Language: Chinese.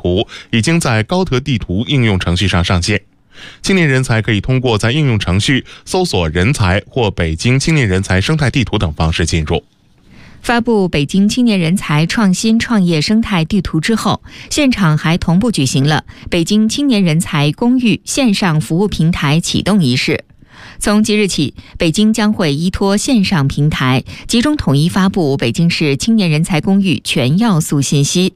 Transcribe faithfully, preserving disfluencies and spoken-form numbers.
图已经在高德地图应用程序上上线。青年人才可以通过在应用程序搜索人才或北京青年人才生态地图等方式进入。 发布北京青年人才创新创业生态地图之后，现场还同步举行了北京青年人才公寓线上服务平台启动仪式。从即日起，北京将会依托线上平台，集中统一发布北京市青年人才公寓全要素信息，